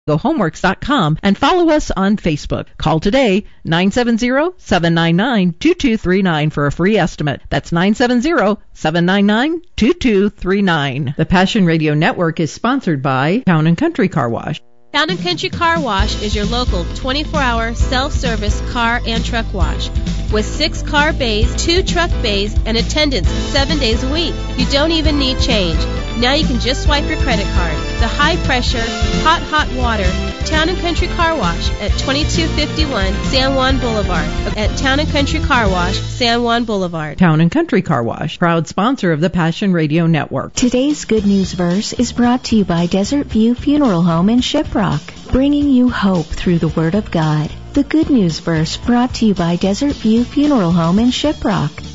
GoHomeworks.com and follow us on Facebook. Call today, 970-799-2239 for a free estimate. That's 970-799-2239. The Passion Radio Network is sponsored by Town & Country Car Wash. Town & Country Car Wash is your local 24-hour self-service car and truck wash. With 6 car bays, 2 truck bays, and attendance 7 days a week. You don't even need change. Now you can just swipe your credit card. The high-pressure, hot water Town & Country Car Wash at 2251 San Juan Boulevard. At Town & Country Car Wash, San Juan Boulevard. Town & Country Car Wash, proud sponsor of the Passion Radio Network. Today's Good News Verse is brought to you by Desert View Funeral Home in Shiprock, bringing you hope through the Word of God. The Good News Verse brought to you by Desert View Funeral Home in Shiprock.